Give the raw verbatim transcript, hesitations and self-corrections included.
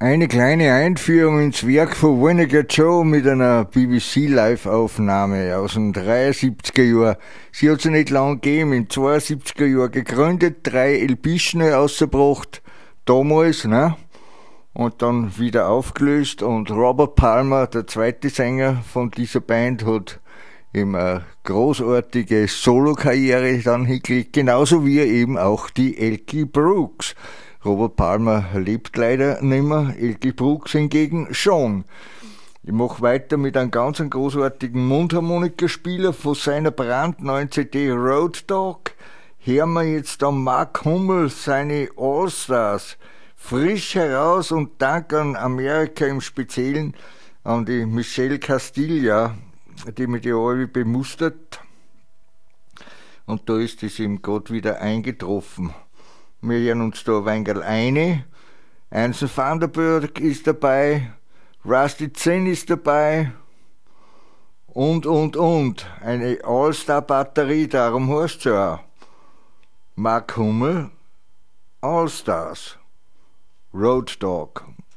Eine kleine Einführung ins Werk von Vinegar Joe mit einer B B C-Live-Aufnahme aus den dreiundsiebziger Jahren. Sie hat sich nicht lang gegeben, im zweiundsiebziger Jahr gegründet, drei L P schnell rausgebracht, damals, ne? Und dann wieder aufgelöst, und Robert Palmer, der zweite Sänger von dieser Band, hat eben eine großartige Solo-Karriere dann hingelegt, genauso wie eben auch die Elkie Brooks. Robert Palmer lebt leider nicht mehr, Elkie Brooks hingegen schon. Ich mache weiter mit einem ganz großartigen Mundharmonikaspieler von seiner brandneuen C D Road Dog. Hören wir jetzt an Mark Hummel seine All-Stars. Frisch heraus, und Dank an Amerika im Speziellen, an die Michelle Castilla, die mich ja alle bemustert. Und da ist es ihm gerade wieder eingetroffen. Wir hören uns da ein wenig eine. Einsen Vanderburg ist dabei, Rusty Zinn ist dabei und, und, und. Eine All-Star-Batterie, darum heißt es ja auch. Mark Hummel, All-Stars, Road Dog.